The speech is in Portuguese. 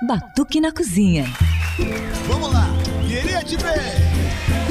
Batuque na Cozinha. Vamos lá, queria te ver.